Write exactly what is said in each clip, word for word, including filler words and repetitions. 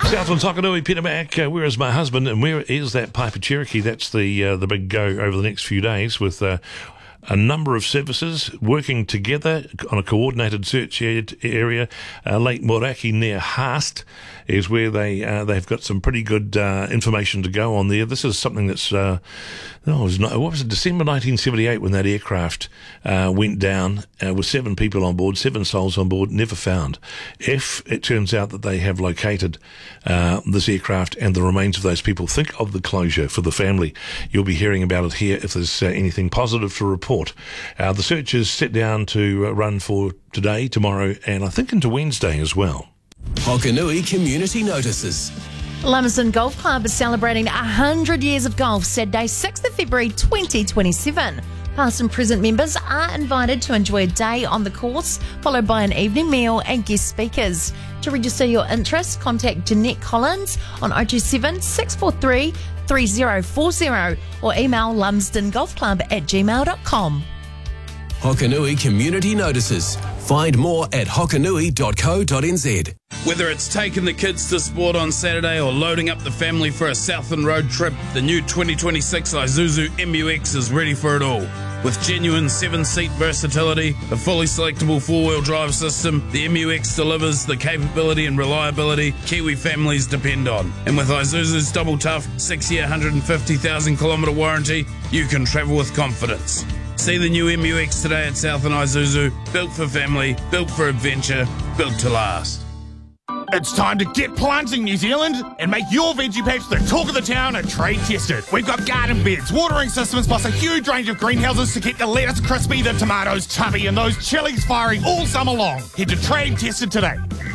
Southland Tokanui, Peter Mac, uh, where is my husband and where is that Piper Cherokee? That's the uh, the big go over the next few days with uh, a number of services working together on a coordinated search area. Uh, Lake Moraki near Haast is where they, uh, they've got some pretty good uh, information to go on there. This is something that's, uh, oh, it was not, what was it, December nineteen seventy-eight when that aircraft uh, went down uh, with seven people on board, seven souls on board, never found. If it turns out that they have located uh, this aircraft and the remains of those people, think of the closure for the family. You'll be hearing about it here if there's uh, anything positive to report. Uh, the search is set down to uh, run for today, tomorrow, and I think into Wednesday as well. Hokanui Community Notices. Lumsden Golf Club is celebrating one hundred years of golf Saturday, sixth of February twenty twenty-seven. Past and present members are invited to enjoy a day on the course, followed by an evening meal and guest speakers. To register your interest, contact Jeanette Collins on oh two seven, six four three, three oh four oh or email lumsdengolfclub at gmail dot com. Hokanui Community Notices. Find more at hokanui dot co dot n z. Whether it's taking the kids to sport on Saturday or loading up the family for a Southland road trip, the new twenty twenty-six Isuzu M U X is ready for it all. With genuine seven-seat versatility, a fully selectable four-wheel drive system, the M U X delivers the capability and reliability Kiwi families depend on. And with Isuzu's double tough six-year, one hundred fifty thousand kilometre warranty, you can travel with confidence. See the new M U X today at Southland Isuzu. Built for family, built for adventure, built to last. It's time to get planting, New Zealand, and make your veggie patch the talk of the town and trade tested. We've got garden beds, watering systems, plus a huge range of greenhouses to keep the lettuce crispy, the tomatoes chubby, and those chilies firing all summer long. Head to Trade Tested today.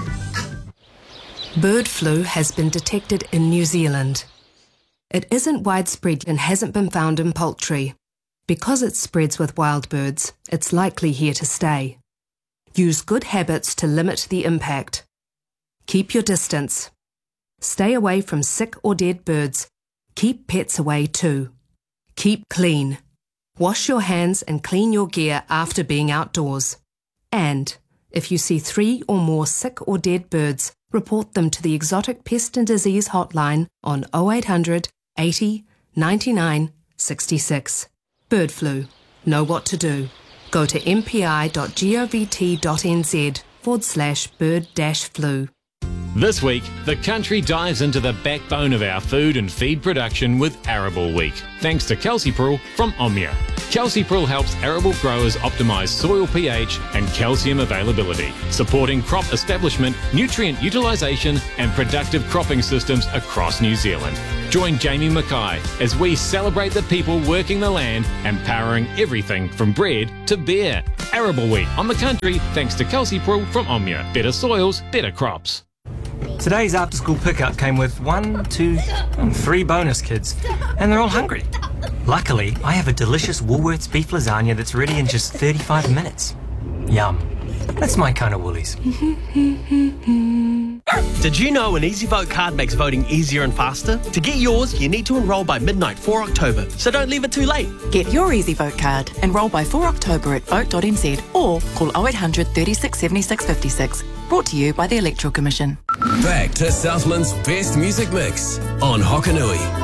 Bird flu has been detected in New Zealand. It isn't widespread and hasn't been found in poultry. Because it spreads with wild birds, it's likely here to stay. Use good habits to limit the impact. Keep your distance. Stay away from sick or dead birds. Keep pets away too. Keep clean. Wash your hands and clean your gear after being outdoors. And if you see three or more sick or dead birds, report them to the Exotic Pest and Disease Hotline on oh eight hundred, eighty, ninety-nine, sixty-six. Bird flu. Know what to do. Go to mpi dot govt dot n z forward slash bird dash flu. This week, the country dives into the backbone of our food and feed production with Arable Week, thanks to Calcipril from Omnia. Calcipril helps arable growers optimise soil pH and calcium availability, supporting crop establishment, nutrient utilisation and productive cropping systems across New Zealand. Join Jamie Mackay as we celebrate the people working the land and powering everything from bread to beer. Arable Week on the country thanks to Calcipril from Omnia. Better soils, better crops. Today's after-school pickup came with one, two, and three bonus kids, and they're all hungry. Luckily, I have a delicious Woolworths beef lasagna that's ready in just thirty-five minutes. Yum. That's my kind of Woolies. Did you know an EasyVote card makes voting easier and faster? To get yours, you need to enrol by midnight four October, so don't leave it too late. Get your EasyVote card. Enrol by four October at vote dot n z or call oh eight hundred, thirty-six, seventy-six, fifty-six. Brought to you by the Electoral Commission. Back to Southland's best music mix on Hokanui.